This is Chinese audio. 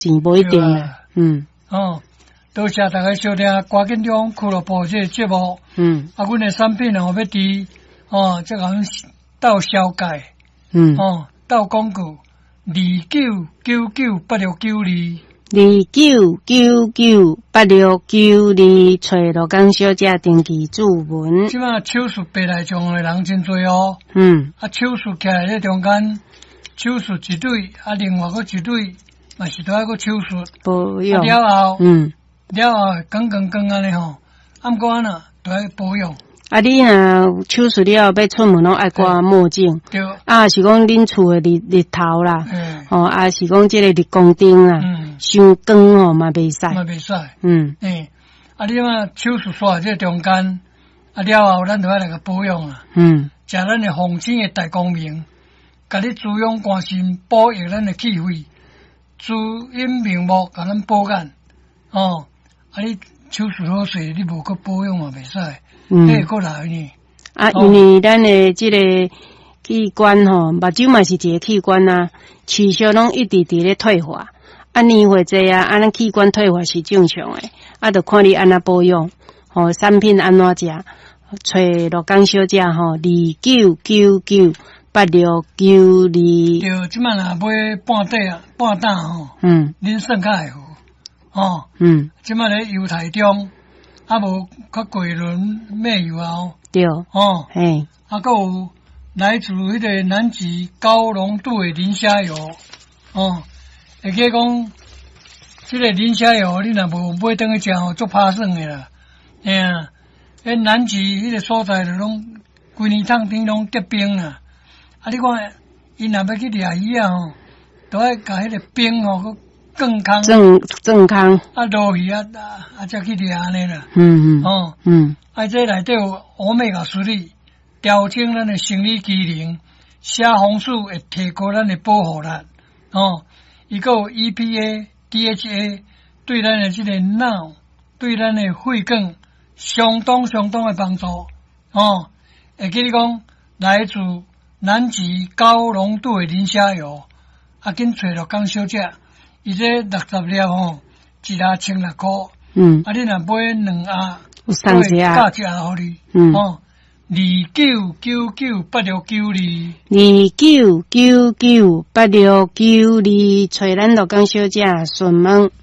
钱无一定啦。 多谢大家收听歌景中俱乐部这个节目。阮的产品要伫这个到销界。到广告29998692。 29998692，找罗江小姐登记注文。 即马手术白内障的人真多哦。手术起来咧中间，手术一对，另外个一对嘛是都要个手术保养。 了后，光安尼吼，毋过安那都要保养。 你若手术了要出门拢爱挂墨镜。对。是讲恁厝的日头啦。是讲这个日光灯啦。伤光嘛袂使。 嘛袂使。你嘛手术煞这中间，了后咱都要来个保养啊。食咱的红星的大光明，甲你滋养肝肾，保育咱的气血，滋阴明目，甲咱保养。你手术好势，你无个保养嘛袂使。会过来呢。 因为咱的这个器官目睭嘛是一个器官啊，持续拢一直伫咧退化，年岁济咱器官退化是正常的，就看你安怎保养，产品安怎食，找罗江小姐29998692。 对，即摆若买半担恁算较会好。即摆咧油台中。无较贵轮咩油啊？ 对， 还有来自迄个南极高浓度的磷虾油，会记讲，这个磷虾油你若无买回去食足拍算的啦。南极迄个所在就拢规年冬天拢结冰啦。你看，伊若要去掠鱼都要甲迄个冰更康正康落去才去掠安尼啦。这内底有欧米伽水里，调整咱的生理机能，虾红素会提高咱的保护力。伊个有 EPA、DHA， 对咱的这个脑、对咱的血管相当的帮助。会记你讲，来自南极高浓度的磷虾油，紧找罗江小姐。伊这60粒一粒16块。你若买2盒， 有送一盒， 价钱互你。 29998692，29998692，找咱罗江小姐询问。